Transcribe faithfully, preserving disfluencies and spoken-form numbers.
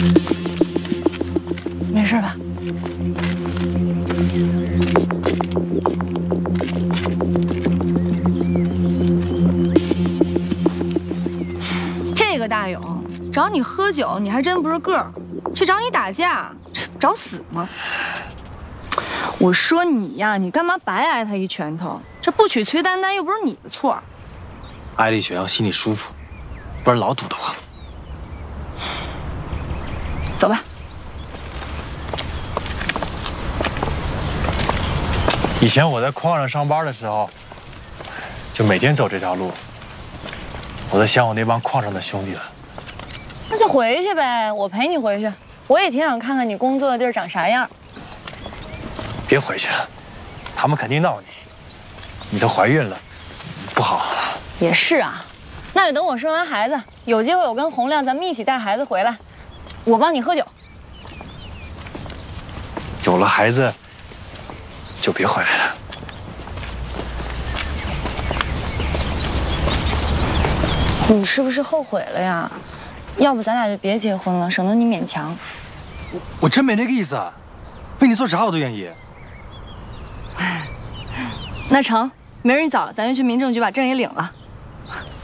没事吧？这个大勇找你喝酒，你还真不是个儿；去找你打架，找死吗？我说你呀，你干嘛白挨他一拳头？这不娶崔丹丹又不是你的错。 挨了一拳要心里舒服，不然老堵得慌。 走吧。 以前我在矿上上班的时候，就每天走这条路。我在想我那帮矿上的兄弟了。 那就回去呗，我陪你回去。我也挺想看看你工作的地儿长啥样。 别回去了，他们肯定闹你。你都怀孕了，不好。 也是啊，那就等我生完孩子，有机会我跟洪亮咱们一起带孩子回来，我帮你喝酒。 有了孩子，就别回来了。 你是不是后悔了呀？要不咱俩就别结婚了，省得你勉强。 我我真没那个意思啊，为你做啥我都愿意。 那成，明儿一早咱就去民政局把证也领了。